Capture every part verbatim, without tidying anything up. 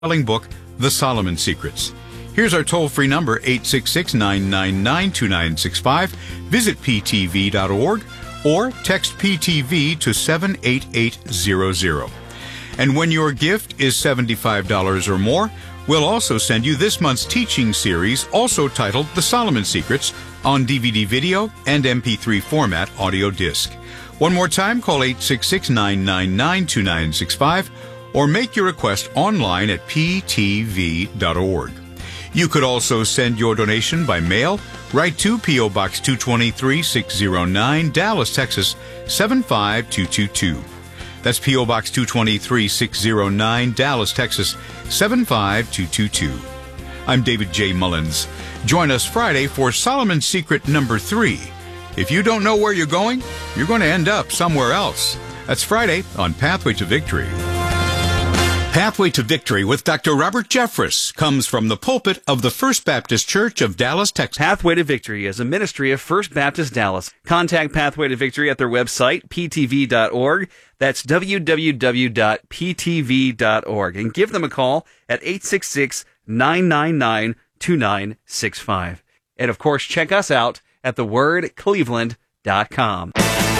selling book, The Solomon Secrets. Here's our toll-free number, eight six six, nine nine nine, two nine six five. Visit p t v dot org or text P T V to seven eight eight zero zero. And when your gift is seventy-five dollars or more, we'll also send you this month's teaching series, also titled The Solomon Secrets, on D V D video and M P three format audio disc. One more time, call eight six six, nine nine nine, two nine six five or make your request online at p t v dot org. You could also send your donation by mail. Write to P O. Box two twenty-three, six oh nine, Dallas, Texas, seven five two two two. That's P O. Box two twenty-three, six oh nine, Dallas, Texas, seven five two two two. I'm David J. Mullins. Join us Friday for Solomon's Secret number three. If you don't know where you're going, you're going to end up somewhere else. That's Friday on Pathway to Victory. Pathway to Victory with Doctor Robert Jeffress comes from the pulpit of the First Baptist Church of Dallas, Texas. Pathway to Victory is a ministry of First Baptist Dallas. Contact Pathway to Victory at their website, p t v dot org. That's w w w dot p t v dot org. And give them a call at eight six six, nine nine nine, two nine six five. And, of course, check us out at the word cleveland dot com.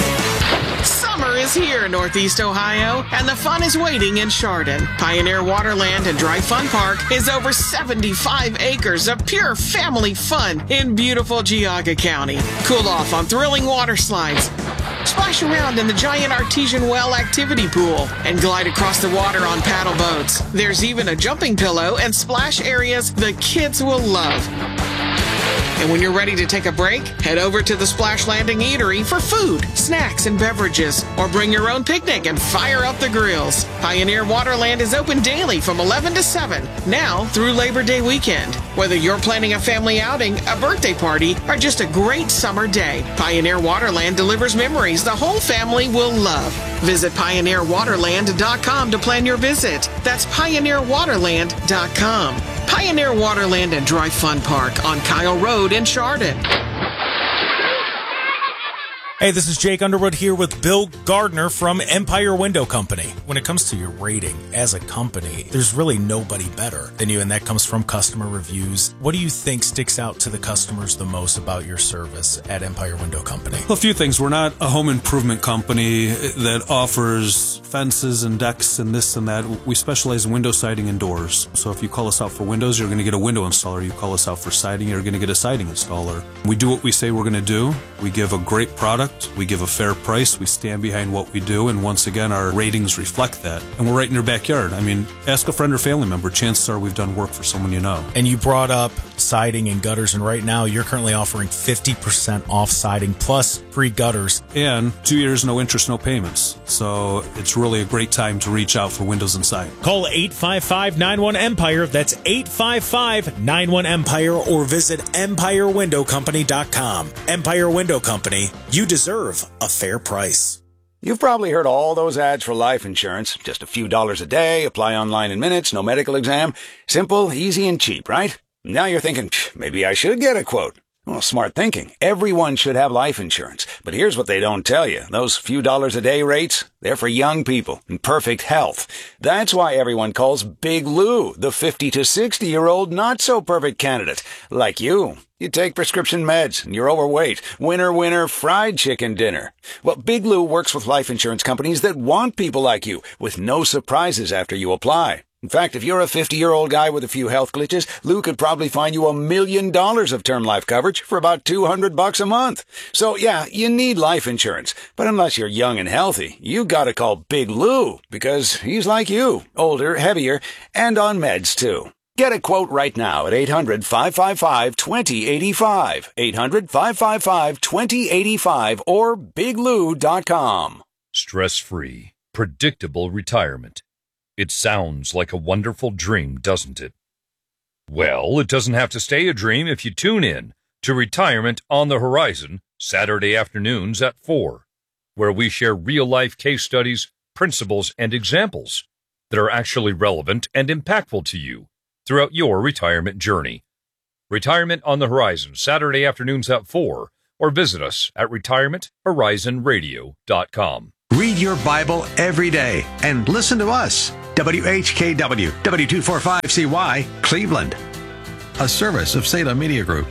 Summer is here, Northeast Ohio, and the fun is waiting in Chardon. Pioneer Waterland and Dry Fun Park is over seventy-five acres of pure family fun in beautiful Geauga County. Cool off on thrilling water slides, splash around in the giant artesian well activity pool, and glide across the water on paddle boats. There's even a jumping pillow and splash areas the kids will love. And when you're ready to take a break, head over to the Splash Landing Eatery for food, snacks, and beverages. Or bring your own picnic and fire up the grills. Pioneer Waterland is open daily from eleven to seven, now through Labor Day weekend. Whether you're planning a family outing, a birthday party, or just a great summer day, Pioneer Waterland delivers memories the whole family will love. Visit pioneer waterland dot com to plan your visit. That's pioneer waterland dot com. Pioneer Waterland and Dry Fun Park on Kyle Road in Chardon. Hey, this is Jake Underwood here with Bill Gardner from Empire Window Company. When it comes to your rating as a company, there's really nobody better than you, and that comes from customer reviews. What do you think sticks out to the customers the most about your service at Empire Window Company? Well, a few things. We're not a home improvement company that offers fences and decks and this and that. We specialize in window siding and doors. So if you call us out for windows, you're going to get a window installer. You call us out for siding, you're going to get a siding installer. We do what we say we're going to do. We give a great product. We give a fair price. We stand behind what we do. And once again, our ratings reflect that. And we're right in your backyard. I mean, ask a friend or family member. Chances are we've done work for someone you know. And you brought up siding and gutters, and right now you're currently offering fifty percent off siding plus free gutters. And two years, no interest, no payments. So it's really a great time to reach out for windows and siding. Call eight five five, nine one, EMPIRE. That's eight five five, nine one, EMPIRE, or visit empire window company dot com. Empire Window Company. You deserve a fair price. You've probably heard all those ads for life insurance. Just a few dollars a day, apply online in minutes, no medical exam. Simple, easy, and cheap, right? Now you're thinking, maybe I should get a quote. Well, smart thinking. Everyone should have life insurance. But here's what they don't tell you. Those few dollars a day rates, they're for young people in perfect health. That's why everyone calls Big Lou the fifty to sixty-year-old not-so-perfect candidate, like you. You take prescription meds, and you're overweight. Winner, winner, fried chicken dinner. Well, Big Lou works with life insurance companies that want people like you, with no surprises after you apply. In fact, if you're a fifty-year-old guy with a few health glitches, Lou could probably find you a million dollars of term life coverage for about two hundred bucks a month. So, yeah, you need life insurance. But unless you're young and healthy, you gotta call Big Lou, because he's like you, older, heavier, and on meds, too. Get a quote right now at eight hundred, five five five, two oh eight five, eight hundred, five five five, two oh eight five, or big lou dot com. Stress-free, predictable retirement. It sounds like a wonderful dream, doesn't it? Well, it doesn't have to stay a dream if you tune in to Retirement on the Horizon, Saturday afternoons at four, where we share real-life case studies, principles, and examples that are actually relevant and impactful to you throughout your retirement journey. Retirement on the Horizon, Saturday afternoons at four, or visit us at retirement horizon radio dot com. Read Read your Bible every day and listen to us. W H K W, W two forty-five C Y, Cleveland. A service of Salem Media Group.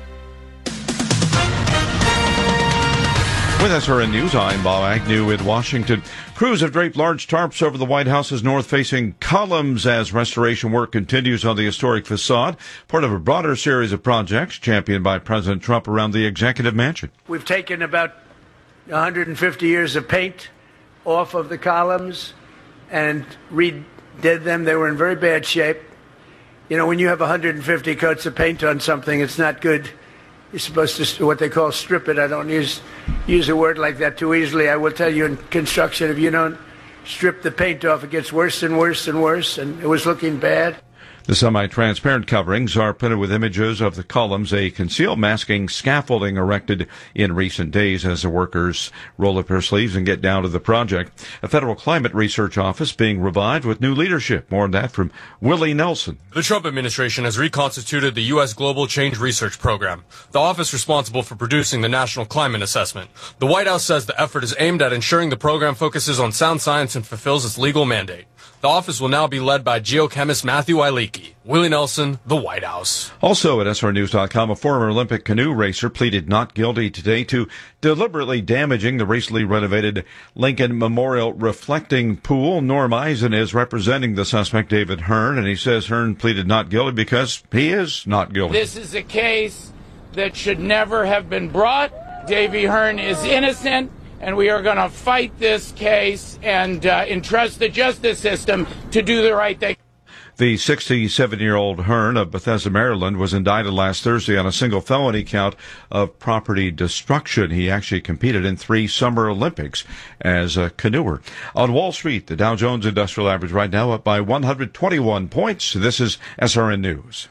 With S R N News, I'm Bob Agnew in Washington. Crews have draped large tarps over the White House's north-facing columns as restoration work continues on the historic facade, part of a broader series of projects championed by President Trump around the executive mansion. We've taken about one hundred fifty years of paint off of the columns and redid them. They were in very bad shape. You know, when you have one hundred fifty coats of paint on something, it's not good. You're supposed to, what they call, strip it. I don't use use a word like that too easily. I will tell you, in construction, if you don't strip the paint off, it gets worse and worse and worse, and it was looking bad. The semi-transparent coverings are printed with images of the columns, a concealed masking scaffolding erected in recent days as the workers roll up their sleeves and get down to the project. A federal climate research office being revived with new leadership. More on that from Willie Nelson. The Trump administration has reconstituted the U S Global Change Research Program, the office responsible for producing the National Climate Assessment. The White House says the effort is aimed at ensuring the program focuses on sound science and fulfills its legal mandate. The office will now be led by geochemist Matthew Iliki. Willie Nelson, the White House. Also at S R News dot com, a former Olympic canoe racer pleaded not guilty today to deliberately damaging the recently renovated Lincoln Memorial reflecting pool. Norm Eisen is representing the suspect, David Hearn, and he says Hearn pleaded not guilty because he is not guilty. This is a case that should never have been brought. Davy Hearn is innocent, and we are going to fight this case and uh, entrust the justice system to do the right thing. The sixty-seven-year-old Hearn of Bethesda, Maryland, was indicted last Thursday on a single felony count of property destruction. He actually competed in three Summer Olympics as a canoer. On Wall Street, the Dow Jones Industrial Average right now up by one hundred twenty-one points. This is S R N News.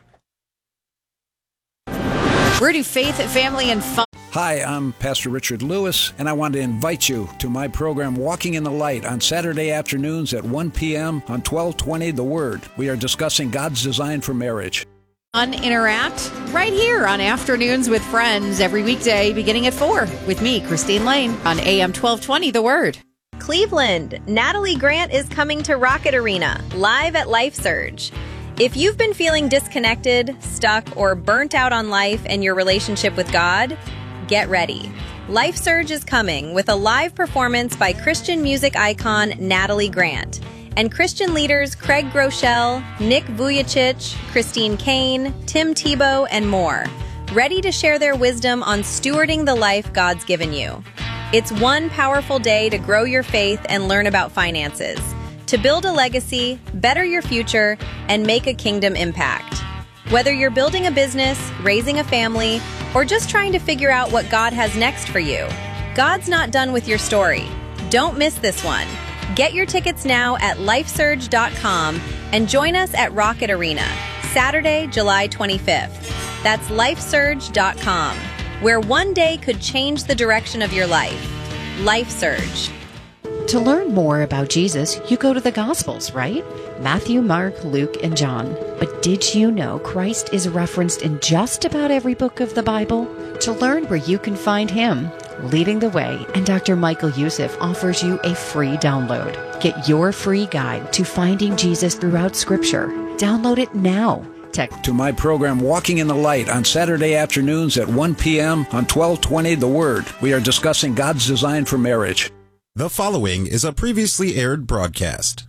Where do faith, family, and fun... Hi, I'm Pastor Richard Lewis, and I want to invite you to my program Walking in the Light on Saturday afternoons at one p.m. on twelve twenty The Word. We are discussing God's design for marriage. Interact right here on Afternoons with Friends every weekday beginning at four with me, Christine Lane, on A M twelve twenty The Word. Cleveland, Natalie Grant is coming to Rocket Arena, live at Life Surge. If you've been feeling disconnected, stuck, or burnt out on life and your relationship with God, get ready. Life Surge is coming with a live performance by Christian music icon Natalie Grant and Christian leaders Craig Groeschel, Nick Vujicic, Christine Kane, Tim Tebow, and more, ready to share their wisdom on stewarding the life God's given you. It's one powerful day to grow your faith and learn about finances, to build a legacy, better your future, and make a kingdom impact. Whether you're building a business, raising a family, or just trying to figure out what God has next for you, God's not done with your story. Don't miss this one. Get your tickets now at life surge dot com and join us at Rocket Arena, Saturday, July twenty-fifth. That's life surge dot com, where one day could change the direction of your life. Life Surge. To learn more about Jesus, you go to the Gospels, right? Matthew, Mark, Luke, and John. But did you know Christ is referenced in just about every book of the Bible? To learn where you can find Him, Leading the Way, and Doctor Michael Youssef offers you a free download. Get your free guide to finding Jesus throughout Scripture. Download it now. Text to my program Walking in the Light on Saturday afternoons at one p.m. on twelve twenty The Word. We are discussing God's design for marriage. The following is a previously aired broadcast.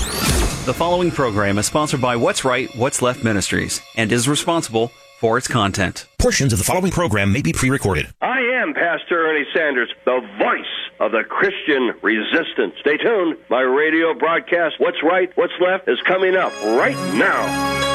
The following program is sponsored by What's Right, What's Left Ministries and is responsible for its content. Portions of the following program may be pre-recorded. I am Pastor Ernie Sanders, the voice of the Christian resistance. Stay tuned. My radio broadcast, What's Right, What's Left, is coming up right now.